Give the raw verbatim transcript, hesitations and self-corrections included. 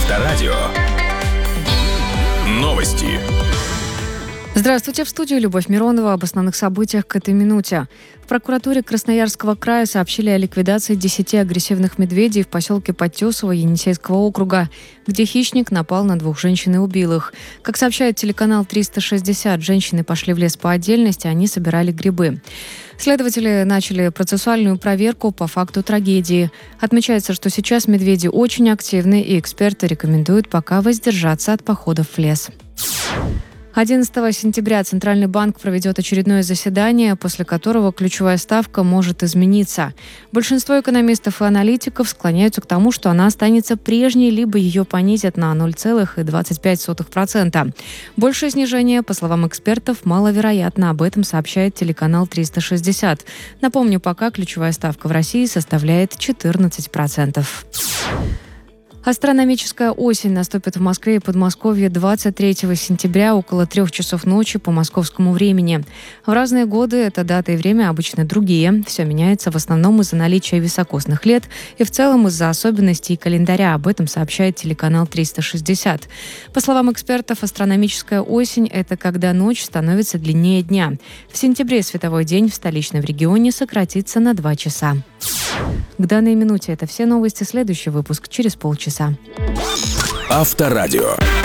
Авторадио. Новости. Здравствуйте, в студии Любовь Миронова. Об основных событиях к этой минуте. В прокуратуре Красноярского края сообщили о ликвидации десяти агрессивных медведей в поселке Подтесово Енисейского округа, где хищник напал на двух женщин и убил их. Как сообщает телеканал триста шестьдесят, женщины пошли в лес по отдельности, они собирали грибы. Следователи начали процессуальную проверку по факту трагедии. Отмечается, что сейчас медведи очень активны, и эксперты рекомендуют пока воздержаться от походов в лес. одиннадцатого сентября Центральный банк проведет очередное заседание, после которого ключевая ставка может измениться. Большинство экономистов и аналитиков склоняются к тому, что она останется прежней, либо ее понизят на ноль целых двадцать пять сотых процента. Большее снижение, по словам экспертов, маловероятно. Об этом сообщает телеканал триста шестьдесят. Напомню, пока ключевая ставка в России составляет четырнадцать процентов. Астрономическая осень наступит в Москве и Подмосковье двадцать третьего сентября около трех часов ночи по московскому времени. В разные годы эта дата и время обычно другие. Все меняется в основном из-за наличия високосных лет и в целом из-за особенностей календаря. Об этом сообщает телеканал триста шестьдесят. По словам экспертов, астрономическая осень – это когда ночь становится длиннее дня. В сентябре световой день в столичном регионе сократится на два часа. К данной минуте это все новости. Следующий выпуск через полчаса. Авторадио.